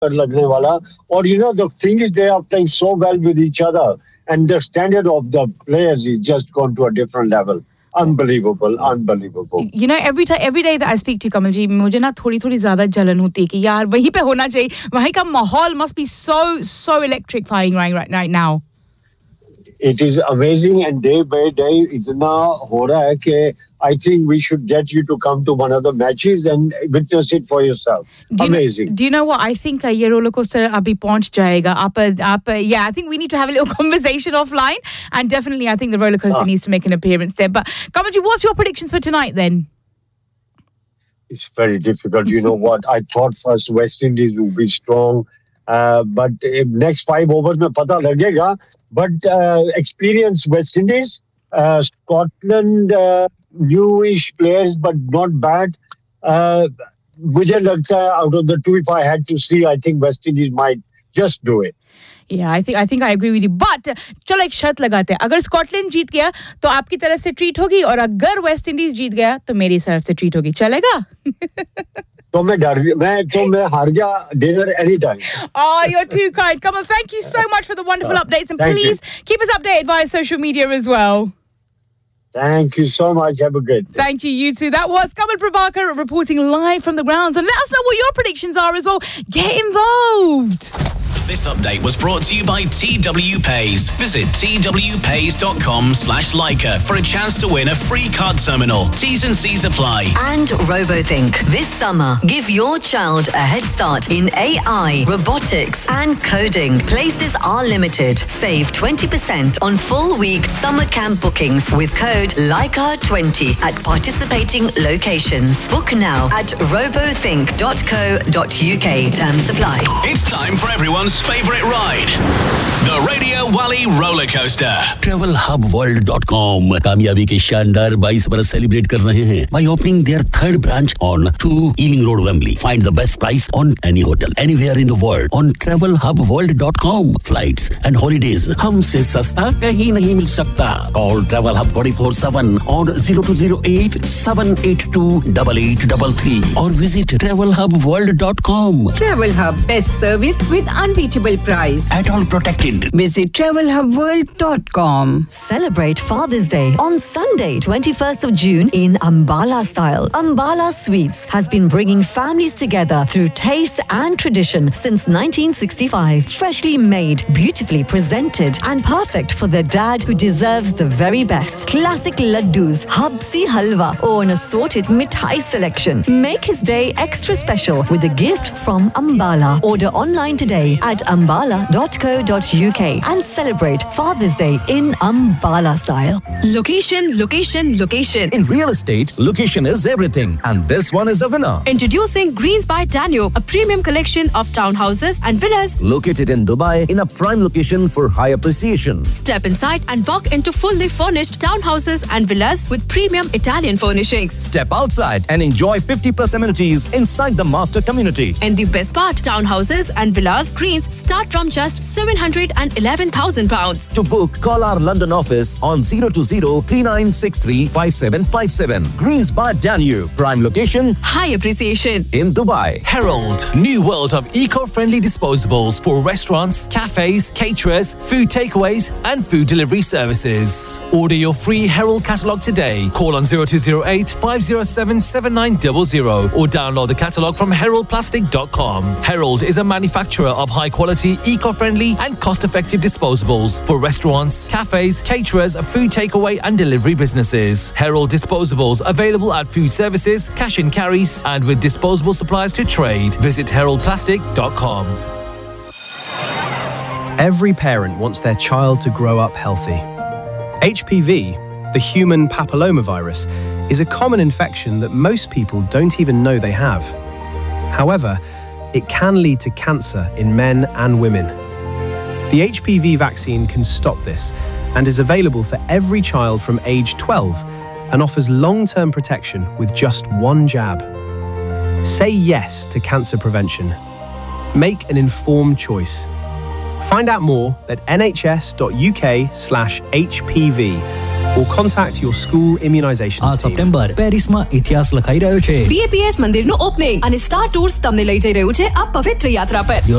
लगने वाला. Or the thing is they are playing so well with each other, and the standard of the players is just gone to a different level. Unbelievable. Every day that I speak to you, Kamalji, मुझे ना थोड़ी ज़्यादा जलन होती है कि यार वहीं पे होना चाहिए. वहीं का माहौल must be so electrifying right now. It is amazing, and day by day इतना हो रहा है कि I think we should get you to come to one of the matches and witness it for yourself. Amazing. Do you know what? I think ये roller coaster अभी पहुंच जाएगा. Yeah, I think we need to have a little conversation offline, and definitely I think the roller coaster needs to make an appearance there. But Kamalji, what's your predictions for tonight then? It's very difficult. You know what? I thought first West Indies would be strong. But next 5 overs में पता लगेगा. But experienced West Indies, Scotland, newish players, but not bad. मुझे लगता है out of the two, if I had to see, I think West Indies might just do it. Yeah, I think I agree with you. But चलो एक शर्त लगाते हैं. अगर Scotland जीत गया तो आपकी तरफ से ट्रीट होगी, और अगर वेस्ट इंडीज जीत गया तो मेरी तरफ से ट्रीट होगी. चलेगा? तो मैं हार गया dinner anytime. Oh, you're too kind. Kamal, thank you so much for the wonderful updates, and please keep us updated via social media as well. Thank you so much. Have a good day. Thank you, you too. That was Kamal Prabhakar reporting live from the grounds. And let us know what your predictions are as well. Get involved. This update was brought to you by TWPays. Visit twpays.com/Leica for a chance to win a free card terminal. T's and C's apply. And RoboThink. This summer, give your child a head start in AI, robotics and coding. Places are limited. Save 20% on full week summer camp bookings with code Leica20 at participating locations. Book now at robothink.co.uk. Terms apply. It's time for everyone's favorite ride, the Radio Wally roller coaster. TravelHubWorld.com कामयाबी के शानदार 22 बरस celebrate कर रहे हैं by opening their third branch on 2 Ealing Road, Wembley. Find the best price on any hotel anywhere in the world on TravelHubWorld.com. Flights and holidays हमसे सस्ता कहीं नहीं मिल सकता. Call Travel Hub 24/7 on 0208-782-8833 or visit TravelHubWorld.com. Travel Hub, best service with unbeatable price. At all protected. Visit TravelHubWorld.com. Celebrate Father's Day on Sunday, 21st of June in Ambala style. Ambala Sweets has been bringing families together through taste and tradition since 1965. Freshly made, beautifully presented, and perfect for the dad who deserves the very best. Classic laddus, Habsi Halwa, or an assorted mithai selection. Make his day extra special with a gift from Ambala. Order online today at ambala.co.uk and celebrate Father's Day in Ambala style. Location. In real estate, location is everything, and this one is a winner. Introducing Greens by Danio, a premium collection of townhouses and villas located in Dubai in a prime location for high appreciation. Step inside and walk into fully furnished townhouses and villas with premium Italian furnishings. Step outside and enjoy 50+ amenities inside the master community. And the best part, townhouses and villas Greens start from just £711,000. To book, call our London office on 020-3963-5757. Greens by Danube. Prime location, high appreciation in Dubai. Herald, new world of eco-friendly disposables for restaurants, cafes, caterers, food takeaways and food delivery services. Order your free Herald catalogue today. Call on 0208 507 7900 or download the catalogue from heraldplastic.com. Herald is a manufacturer of high-quality, eco-friendly and cost-effective disposables for restaurants, cafes, caterers, food takeaway and delivery businesses. Herald disposables available at food services, cash and carries, and with disposable supplies to trade. Visit heraldplastic.com. Every parent wants their child to grow up healthy. HPV, the human papillomavirus, is a common infection that most people don't even know they have. However, it can lead to cancer in men and women. The HPV vaccine can stop this and is available for every child from age 12 and offers long-term protection with just one jab. Say yes to cancer prevention. Make an informed choice. Find out more at nhs.uk/HPV or contact your school immunisations આ team. September પેરિસમાં ઇતિહાસ લખાઈ રહ્યો છે. BAPS મંદિરનું opening અને star tours તમને લઈ જઈ રહ્યું છે આ પવિત્ર યાત્રા પર.